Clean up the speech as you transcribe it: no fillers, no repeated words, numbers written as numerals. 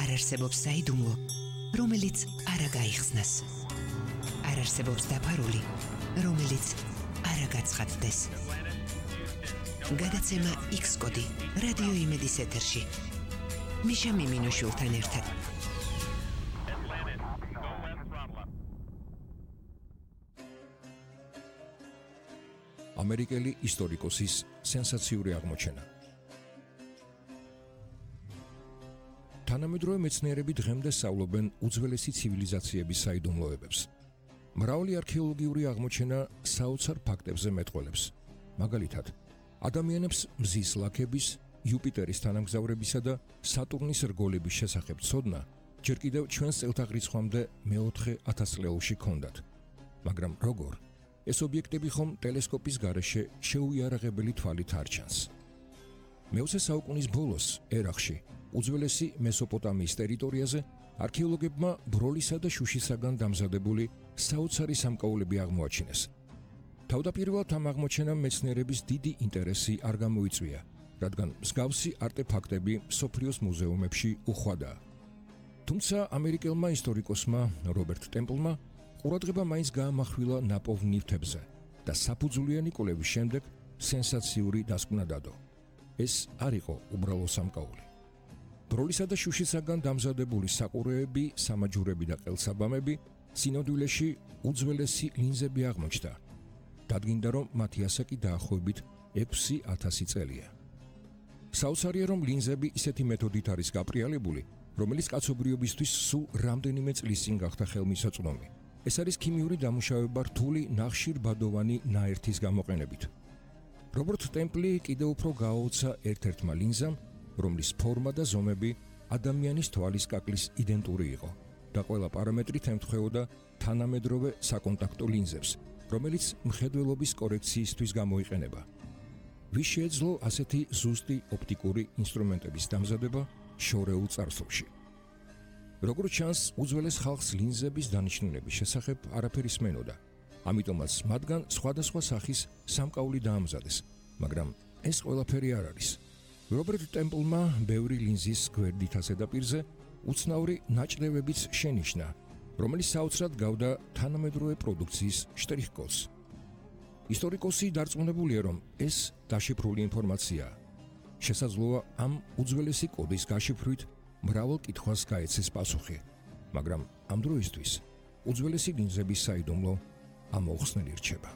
არ არსებობს საიდუმლო, რომელიც არ გაიხსნას. არ არსებობს დაფარული, რომელიც არ გაცხადდეს. გადაცემა X კოდი რადიო იმედის ეთერში. მიშა მიმინოშვილთან ერთად. ამერიკელი ისტორიკოსის სენსაციური აღმოჩენა. თანამედროვე მეცნიერები დღემდე სწავლობენ უძველესი ცივილიზაციების საიდუმლოებებს. მრავალი არქეოლოგიური აღმოჩენა საოცარ ფაქტებზე მეტყველებს. მაგალითად, ადამიანებს მზის ლაქების, იუპიტერის თანამგზავრებისა და სატურნის რგოლების შესახებ ცოდნა ჯერ კიდევ ჩვენს წელთაღრიცხვამდე მეოთხე ათასწლეულში ჰქონდათ. მაგრამ როგორ? ეს ობიექტები ხომ ტელესკოპის გარეშე შეუიარაღებელი თვალით არ ჩანს. მე-20 საუკუნის ბოლოს ერაყში, უძველესი მესოპოტამიის ტერიტორიაზე, არქეოლოგებმა ბროლისა და შუშისაგან დამზადებული საოცარი სამკაულები აღმოაჩინეს. თავდაპირველად ამ აღმოჩენამ მეცნიერების დიდი ინტერესი არ გამოიწვია, რადგან მსგავსი არტეფაქტები მსოფლიოს მუზეუმებში უხვადაა. თუმცა ამერიკელმა ისტორიკოსმა რობერტ ტემპლმა ყურადღება მაინც გაამახვილა ნაპოვნ ნივთებზე და საფუძვლიანი კვლევის შემდეგ სენსაციური დასკვნა დადო. ეს არ იყო უბრალო სამკაული. ბროლისა და შუშისაგან დამზადებული საყურეები, სამაჯურები და ყელსაბამები სინოდვილეში უძველესი ლინზები აღმოჩნდა. დადგინდა, რომ მათი ასაკი დაახლოებით 6000 წელია. საოცარია, რომ ლინზები ისეთი მეთოდით არის გაპრიალებული, რომელიც კაცობრიობისთვის სულ რამდენიმე წლის წინ გახდა ხელმისაწვდომი. ეს არის ქიმიური დამუშავება რთული ნახშირბადოვანი ნაერთის გამოყენებით. რობერტ ტემპლი კიდევ უფრო გააოცა ერთ-ერთმა ლინზამ, რომლის ფორმა და ზომები ადამიანის თვალის კაკლის იდენტური იყო და ყველა პარამეტრით ემთხვეოდა თანამედროვე საკონტაქტო ლინზებს, რომელიც მხედველობის კორექციისთვის გამოიყენება. ვის შეეძლო ასეთი ზუსტი ოპტიკური ინსტრუმენტების დამზადება შორეულ წარსულში? როგორც ჩანს, უძველეს ხალხს ლინზების დანიშნულების შესახებ არაფერი სმენოდა, ამიტომაც მათგან სხვადასხვა სახის სამკაული დაამზადეს, მაგრამ ეს ყველაფერი არ არის. რობერტ ტემპლმა ბევრი ლინზის გვერდითა ზედაპირზე უცნაური ნაჭრევებიც შენიშნა, რომელიც საოცრად გავდა თანამედროვე პროდუქციის შტრიხ-კოდს. ისტორიკოსი დარწმუნებულია, რომ ეს დაშიფრული ინფორმაციაა. შესაძლოა ამ უძველესი კოდის გაშიფრვით მრავალ კითხვას გაეცეს პასუხი, მაგრამ ამ დროისთვის უძველესი ლინზების საიდუმლო ამოუხსნელი რჩება.